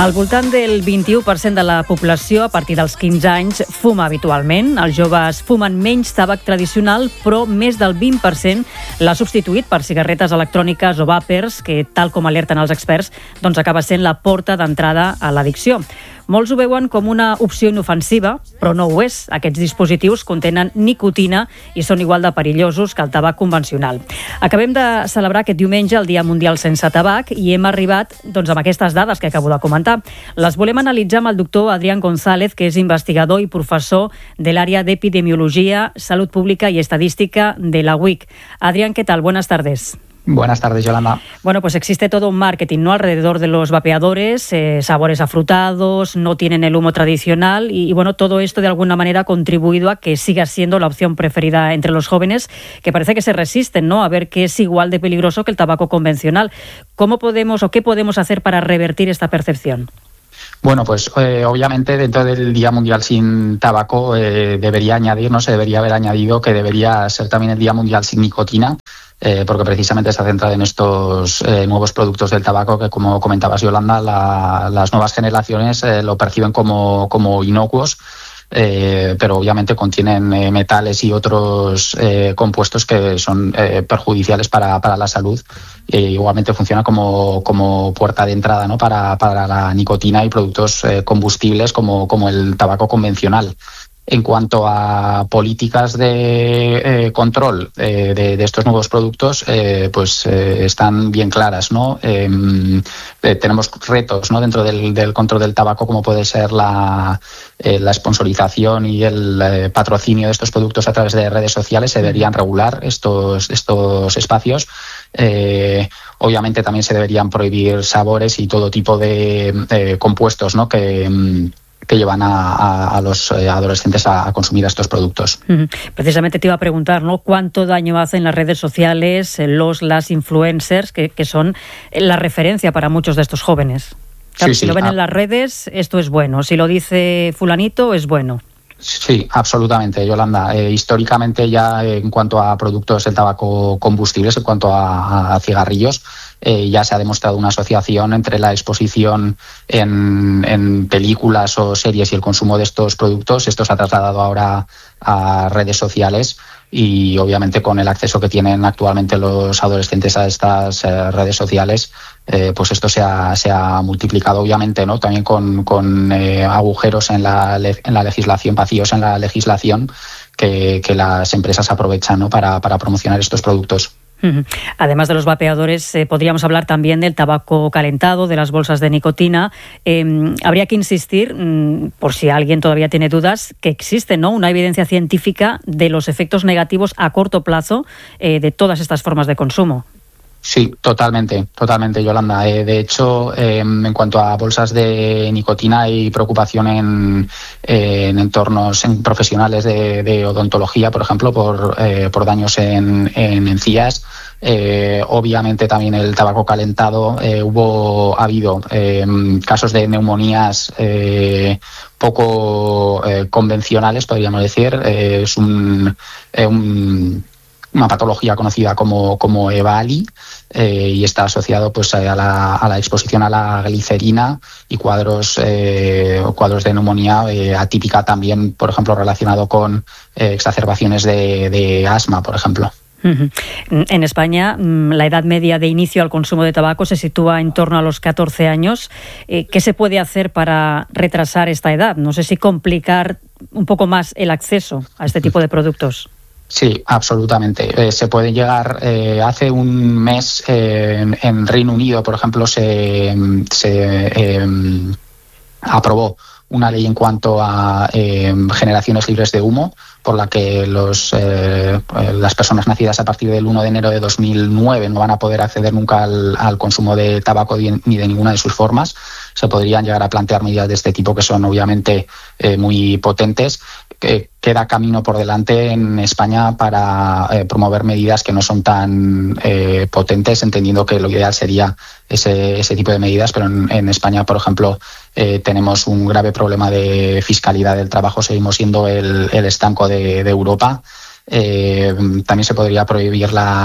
Al voltant del 21% de la població a partir dels 15 anys fuma habitualment. Els joves fumen menys tabac tradicional, però més del 20% l'ha substituït per cigarretes electròniques o vàpers, que, tal com alerten els experts, doncs acaba sent la porta d'entrada a l'addicció. Molts ho veuen com una opció inofensiva, però no ho és. Aquests dispositius contenen nicotina i són igual de perillosos que el tabac convencional. Acabem de celebrar aquest diumenge el Dia Mundial Sense Tabac i hem arribat amb aquestes dades que acabo de comentar. Les volem analitzar amb el doctor Adrián González, que és investigador i professor de l'àrea d'Epidemiologia, Salut Pública y Estadística de la UIC. Adrián, ¿qué tal? Buenas tardes. Buenas tardes, Yolanda. Bueno, pues existe todo un marketing, ¿no?, alrededor de los vapeadores, sabores afrutados, no tienen el humo tradicional y bueno, todo esto de alguna manera ha contribuido a que siga siendo la opción preferida entre los jóvenes, que parece que se resisten, ¿no?, a ver que es igual de peligroso que el tabaco convencional. ¿Cómo podemos o qué podemos hacer para revertir esta percepción? Bueno, pues obviamente dentro del Día Mundial sin Tabaco se debería haber añadido que debería ser también el Día Mundial sin Nicotina, porque precisamente está centrado en estos nuevos productos del tabaco que, como comentabas, Yolanda, las nuevas generaciones lo perciben como inocuos, pero obviamente contienen metales y otros compuestos que son perjudiciales para la salud. Igualmente funciona como puerta de entrada, ¿no?, para la nicotina y productos combustibles como el tabaco convencional. En cuanto a políticas de control de estos nuevos productos, están bien claras, ¿no? Tenemos retos, ¿no?, dentro del control del tabaco, como puede ser la sponsorización y el patrocinio de estos productos a través de redes sociales. Se deberían regular estos espacios. Obviamente también se deberían prohibir sabores y todo tipo de compuestos, ¿no?, que llevan a los adolescentes a consumir estos productos. Precisamente te iba a preguntar, ¿no?, cuánto daño hacen las redes sociales, las influencers, que son la referencia para muchos de estos jóvenes. Claro, si lo ven en las redes, esto es bueno. Si lo dice fulanito, es bueno. Sí, absolutamente, Yolanda. Históricamente ya en cuanto a productos del tabaco combustibles, en cuanto a cigarrillos, ya se ha demostrado una asociación entre la exposición en películas o series y el consumo de estos productos. Esto se ha trasladado ahora a redes sociales y obviamente con el acceso que tienen actualmente los adolescentes a estas redes sociales, pues esto se ha multiplicado, obviamente, ¿no?, también con agujeros en la legislación, vacíos en la legislación que las empresas aprovechan, ¿no?, para promocionar estos productos. Además de los vapeadores, podríamos hablar también del tabaco calentado, de las bolsas de nicotina. Habría que insistir, por si alguien todavía tiene dudas, que existe, ¿no?, una evidencia científica de los efectos negativos a corto plazo de todas estas formas de consumo. Sí, totalmente, Yolanda. De hecho, en cuanto a bolsas de nicotina, hay preocupación en entornos profesionales de odontología, por ejemplo, por daños en encías. Obviamente también el tabaco calentado. Ha habido casos de neumonías poco convencionales, podríamos decir. Es una patología conocida como EVALI, y está asociado pues a la exposición a la glicerina y cuadros de neumonía atípica también, por ejemplo, relacionado con exacerbaciones de asma, por ejemplo. En España, la edad media de inicio al consumo de tabaco se sitúa en torno a los 14 años. ¿Qué se puede hacer para retrasar esta edad? No sé si complicar un poco más el acceso a este tipo de productos. Sí, absolutamente. Se puede llegar. Hace un mes en Reino Unido, por ejemplo, se aprobó una ley en cuanto a generaciones libres de humo, por la que las personas nacidas a partir del 1 de enero de 2009 no van a poder acceder nunca al consumo de tabaco ni de ninguna de sus formas. Se podrían llegar a plantear medidas de este tipo que son obviamente muy potentes. Queda camino por delante en España para promover medidas que no son tan potentes, entendiendo que lo ideal sería ese tipo de medidas, pero en España, por ejemplo, tenemos un grave problema de fiscalidad del trabajo. Seguimos siendo el estanco de Europa. También se podría prohibir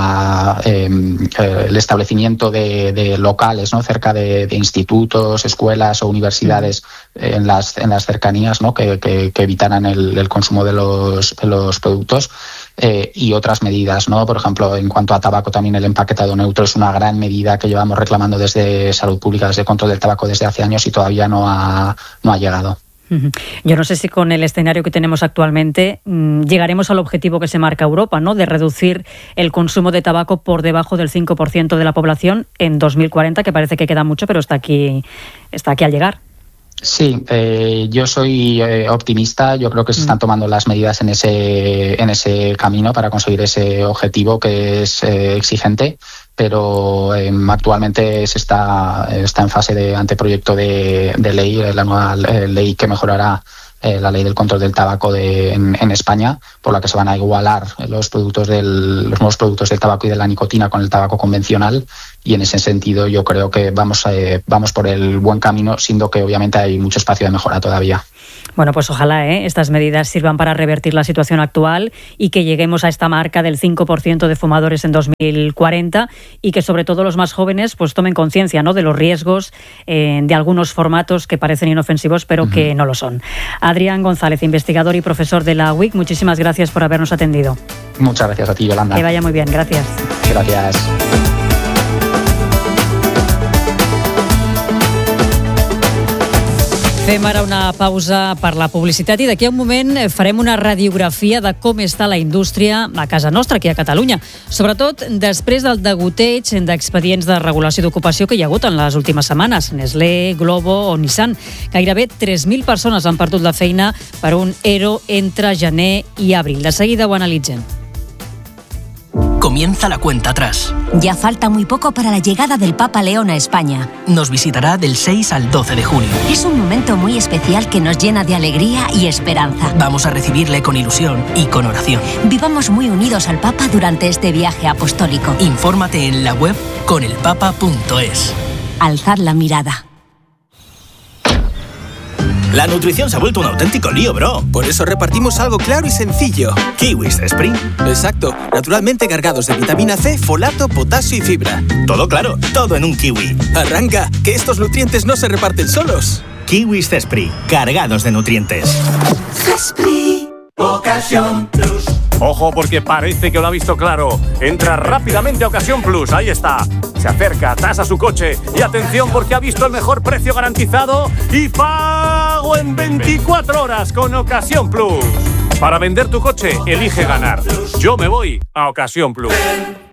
el establecimiento de locales, ¿no?, cerca de institutos, escuelas o universidades en las cercanías, ¿no?, que evitaran el consumo de los productos. Y otras medidas, ¿no? Por ejemplo, en cuanto a tabaco, también el empaquetado neutro es una gran medida que llevamos reclamando desde Salud Pública, desde Control del Tabaco desde hace años y todavía no ha llegado. Yo no sé si con el escenario que tenemos actualmente llegaremos al objetivo que se marca Europa, ¿no?, de reducir el consumo de tabaco por debajo del 5% de la población en 2040, que parece que queda mucho, pero está aquí al llegar. Sí, yo soy optimista. Yo creo que se están tomando las medidas en ese camino para conseguir ese objetivo que es exigente, pero actualmente se está en fase de anteproyecto de ley, la nueva ley que mejorará la ley del control del tabaco en España, por la que se van a igualar los nuevos productos del tabaco y de la nicotina con el tabaco convencional, y en ese sentido yo creo que vamos por el buen camino, siendo que obviamente hay mucho espacio de mejora todavía. Bueno, pues ojalá estas medidas sirvan para revertir la situación actual y que lleguemos a esta marca del 5% de fumadores en 2040, y que sobre todo los más jóvenes pues tomen conciencia, ¿no?, de los riesgos de algunos formatos que parecen inofensivos pero que no lo son. Adrián González, investigador y profesor de la UIC, muchísimas gracias por habernos atendido. Muchas gracias a ti, Yolanda. Que vaya muy bien, gracias. Gracias. Fem ara una pausa per la publicitat i d'aquí a un moment farem una radiografia de com està la indústria a casa nostra, aquí a Catalunya. Sobretot després del degoteig d'expedients de regulació d'ocupació que hi ha hagut en les últimes setmanes. Nestlé, Glovo o Nissan. Gairebé 3.000 persones han perdut la feina per un ERO entre gener i abril. De seguida ho analitzem. Comienza la cuenta atrás. Ya falta muy poco para la llegada del Papa León a España. Nos visitará del 6 al 12 de junio. Es un momento muy especial que nos llena de alegría y esperanza. Vamos a recibirle con ilusión y con oración. Vivamos muy unidos al Papa durante este viaje apostólico. Infórmate en la web conelpapa.es. Alzad la mirada. La nutrición se ha vuelto un auténtico lío, bro. Por eso repartimos algo claro y sencillo. Kiwis Despri. Exacto, naturalmente cargados de vitamina C, folato, potasio y fibra. Todo claro, todo en un kiwi. Arranca, que estos nutrientes no se reparten solos. Kiwis Despri, cargados de nutrientes. Despri, Ocasión Plus. Ojo, porque parece que lo ha visto claro. Entra rápidamente a Ocasión Plus, ahí está. Se acerca, tasa su coche y atención porque ha visto el mejor precio garantizado y pago en 24 horas con Ocasión Plus. Para vender tu coche, elige ganar. Yo me voy a Ocasión Plus.